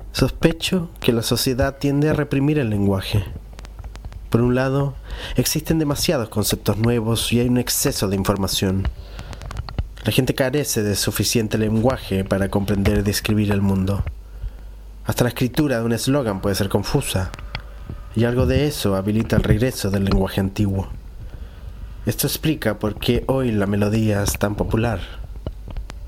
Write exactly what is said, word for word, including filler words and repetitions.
Sospecho que la sociedad tiende a reprimir el lenguaje. Por un lado, existen demasiados conceptos nuevos y hay un exceso de información. La gente carece de suficiente lenguaje para comprender y describir el mundo. Hasta la escritura de un eslogan puede ser confusa, y algo de eso habilita el regreso del lenguaje antiguo. Esto explica por qué hoy la melodía es tan popular.